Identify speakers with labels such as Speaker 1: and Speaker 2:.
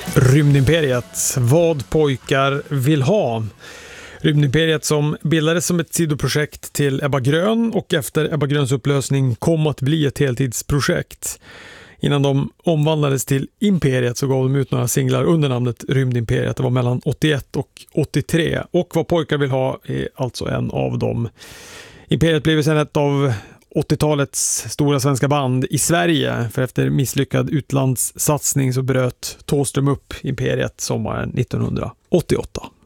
Speaker 1: Rymdimperiet, vad pojkar vill ha. Rymdimperiet som bildades som ett sidoprojekt till Ebba Grön och efter Ebba Gröns upplösning kom att bli ett heltidsprojekt. Innan de omvandlades till Imperiet så gav de ut några singlar under namnet Rymdimperiet. Det var mellan 81 och 83 och vad pojkar vill ha är alltså en av dem. Imperiet blev sedan ett av 80-talets stora svenska band i Sverige, för efter misslyckad utlandssatsning så bröt Thåström upp Imperiet sommaren 1988.